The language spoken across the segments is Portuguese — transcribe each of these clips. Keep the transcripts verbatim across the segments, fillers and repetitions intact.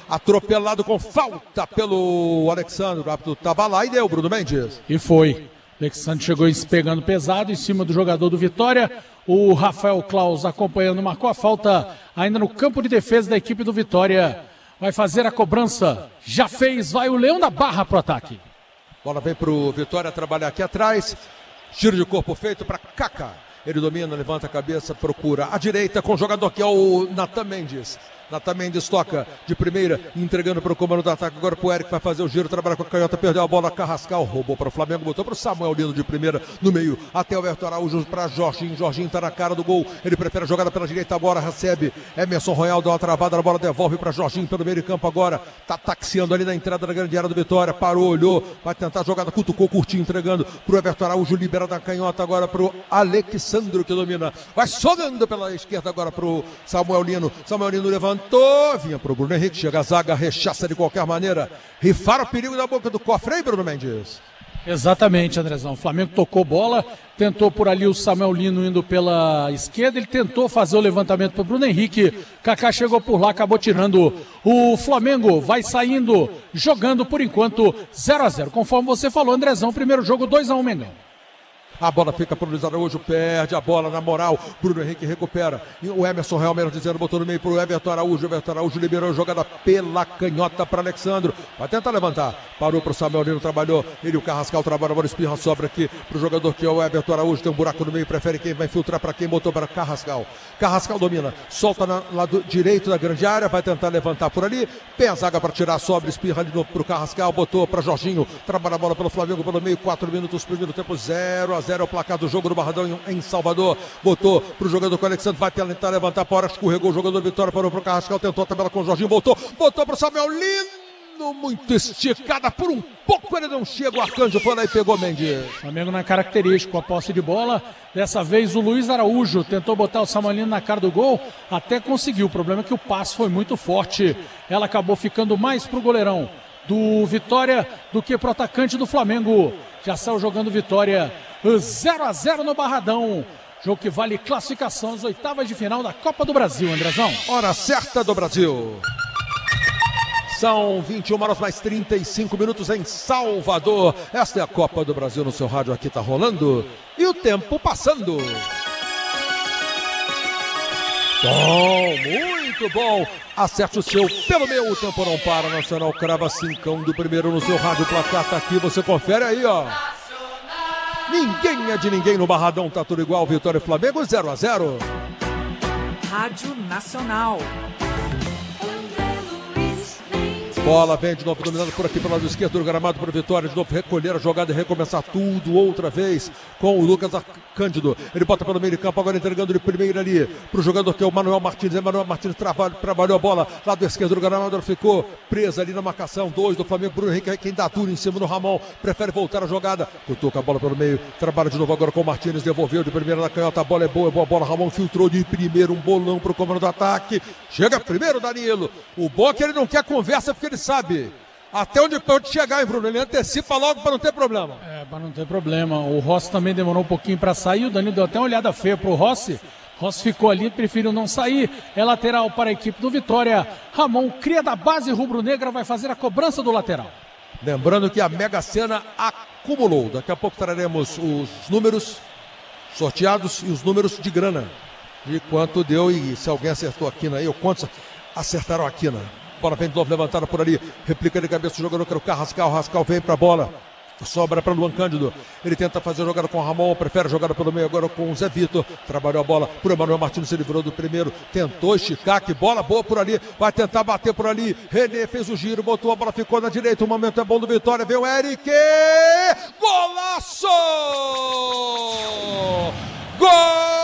atropelado com falta pelo Alexandre. O árbitro estava lá e deu, Bruno Mendes. E foi. O Alexandre chegou pegando pesado em cima do jogador do Vitória. O Rafael Claus acompanhando, marcou a falta ainda no campo de defesa da equipe do Vitória. Vai fazer a cobrança. Já fez, vai o Leão da Barra pro ataque. Bola vem pro Vitória trabalhar aqui atrás. Giro de corpo feito para Kaká. Ele domina, levanta a cabeça, procura a direita com o jogador que é o Natan Mendes. Natan Mendes toca de primeira, entregando para o comando do ataque. Agora para o Eric, vai fazer o giro, trabalha com a canhota, perdeu a bola, Carrascal, roubou para o Flamengo, botou para o Samuel Lino de primeira, no meio, até o Everton Araújo para Jorginho. Jorginho está na cara do gol, ele prefere a jogada pela direita, agora recebe Emerson Royal, dá uma travada, a bola devolve para Jorginho pelo meio de campo agora, está taxiando ali na entrada da grande área do Vitória, parou, olhou, vai tentar a jogada, cutucou, curtinho, entregando para o Everton Araújo, libera da canhota agora para o Alexandro que domina, vai sobrando pela esquerda agora para o Samuel Lino, Samuel Lino levantou, vinha para o Bruno Henrique, chega a zaga, rechaça de qualquer maneira, rifar o perigo da boca do cofre, hein, Bruno Mendes? Exatamente, Andrezão, o Flamengo tocou bola, tentou por ali o Samuel Lino indo pela esquerda, ele tentou fazer o levantamento para o Bruno Henrique, Kaká chegou por lá, acabou tirando. O Flamengo vai saindo, jogando por enquanto zero a zero, conforme você falou, Andrezão, primeiro jogo dois a um Mengão. A bola fica para o Luiz Araújo, perde a bola na moral, Bruno Henrique recupera, e o Emerson realmente dizendo, botou no meio para o Everton Araújo, o Everton Araújo liberou a jogada pela canhota para Alexandro, vai tentar levantar, parou para o Samuel Lino, trabalhou, ele o Carrascal trabalha, a bola espirra, sobra aqui para o jogador que é o Everton Araújo, tem um buraco no meio, prefere quem vai filtrar para quem, botou para Carrascal, Carrascal domina, solta na lado direito da grande área, vai tentar levantar por ali, tem a zaga para tirar, sobra, espirra de novo para o Carrascal, botou para Jorginho, trabalha a bola pelo Flamengo, pelo meio, quatro minutos, primeiro tempo, zero a zero, o placar do jogo do Barradão em Salvador, botou pro jogador com o Alexandre, vai tentar levantar para hora, escorregou o jogador Vitória, parou pro Carrascal, tentou a tabela com o Jorginho, voltou, botou pro Samuel Lino, muito esticada, por um pouco ele não chega, o Arcanjo foi lá e pegou Mendes. Flamengo não é característico, a posse de bola, dessa vez o Luiz Araújo tentou botar o Samuel Lino na cara do gol, até conseguiu, o problema é que o passe foi muito forte, ela acabou ficando mais pro goleirão do Vitória do que pro atacante do Flamengo, já saiu jogando Vitória zero a zero no Barradão, jogo que vale classificação às oitavas de final da Copa do Brasil, Andrezão. Hora certa do Brasil. São vinte e uma horas mais trinta e cinco minutos em Salvador. Esta é a Copa do Brasil no seu rádio, aqui tá rolando e o tempo passando. Bom, muito bom. Acerte o seu pelo meu, o tempo não para. Nacional crava cincão do primeiro no seu rádio, o placar tá aqui, você confere aí, ó. Ninguém é de ninguém no Barradão, tá tudo igual, Vitória e Flamengo, zero a zero. Rádio Nacional. Bola vem de novo dominando por aqui pelo lado esquerdo do gramado para o Vitória, de novo recolher a jogada e recomeçar tudo outra vez com o Lucas Cândido. Ele bota pelo meio de campo, agora entregando de primeira ali para o jogador que é o Manuel Martins. Manuel Martins trabalhou, trabalhou a bola, lado esquerdo do gramado, ficou presa ali na marcação, dois do Flamengo, Bruno Henrique, quem dá duro em cima do Ramon, prefere voltar a jogada, cutuca a bola pelo meio, trabalha de novo agora com o Martins, devolveu de primeira na canhota, a bola é boa, é boa bola, Ramon filtrou de primeiro, um bolão para o comando do ataque, chega primeiro Danilo, o bom é que ele não quer conversa porque ele sabe até onde pode chegar, hein, Bruno? Ele antecipa logo para não ter problema. É, para não ter problema. O Rossi também demorou um pouquinho para sair. O Danilo deu até uma olhada feia pro Rossi. Rossi ficou ali, preferiu não sair. É lateral para a equipe do Vitória. Ramon, cria da base rubro-negra, vai fazer a cobrança do lateral. Lembrando que a Mega Sena acumulou. Daqui a pouco traremos os números sorteados e os números de grana. De quanto deu e se alguém acertou a quina aí, ou quantos acertaram a quina. Bola vem de novo levantada por ali, replica de cabeça o jogador que era o Carrascal, Rascal vem pra bola, sobra para Luan Cândido, ele tenta fazer a jogada com o Ramon, prefere a jogada pelo meio agora com o Zé Vitor, trabalhou a bola por Emanuel Martins, se livrou do primeiro, tentou esticar, que bola boa por ali, vai tentar bater por ali, René fez o giro, botou a bola, ficou na direita, o momento é bom do Vitória, veio o Eric, golaço! Gol!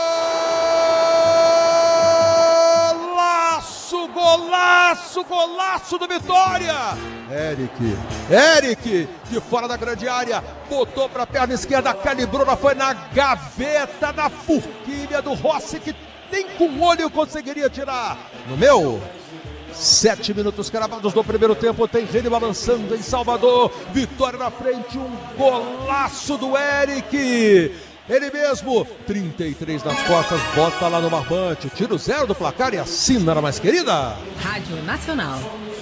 Golaço, golaço do Vitória! Eric, Eric, de fora da grande área, botou para a perna esquerda, calibrou, foi na gaveta da forquilha do Rossi, que nem com o olho conseguiria tirar. No meu, sete minutos cravados do primeiro tempo, tem Rene balançando em Salvador, Vitória na frente, um golaço do Eric! Ele mesmo, trinta e três nas costas, bota lá no barbante, tira o zero do placar e assina na mais querida. Rádio Nacional.